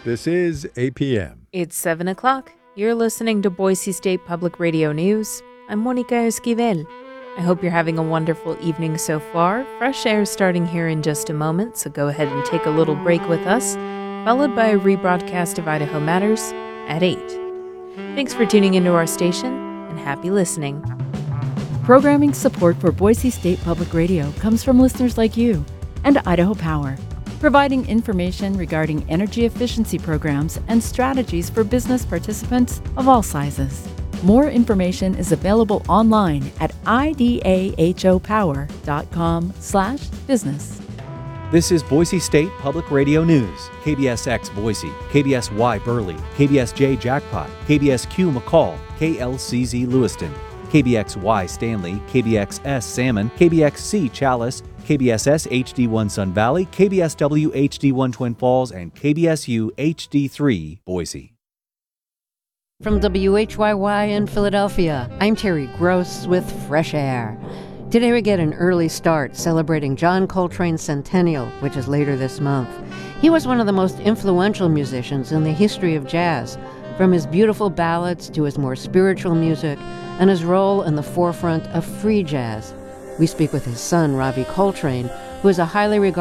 This is APM. It's 7 o'clock. You're listening to Boise State Public Radio News. I'm Monica Esquivel. I hope you're having a wonderful evening so far. Fresh air starting here in just a moment, so go ahead and take a little break with us, followed by a rebroadcast of Idaho Matters at 8. Thanks for tuning into our station, and happy listening. Programming support for Boise State Public Radio comes from listeners like you and Idaho Power, providing information regarding energy efficiency programs and strategies for business participants of all sizes. More information is available online at idahopower.com/business. This is Boise State Public Radio News. KBSX Boise, KBSY Burley, KBSJ Jackpot, KBSQ McCall, KLCZ Lewiston, KBXY Stanley, KBXS Salmon, KBXC Chalice, KBSS HD1 Sun Valley, KBSW HD1 Twin Falls, and KBSU HD3 Boise. From WHYY in Philadelphia, I'm Terry Gross with Fresh Air. Today we get an early start celebrating John Coltrane's centennial, which is later this month. He was one of the most influential musicians in the history of jazz, from his beautiful ballads to his more spiritual music and his role in the forefront of free jazz. We speak with his son, Ravi Coltrane, who is a highly regarded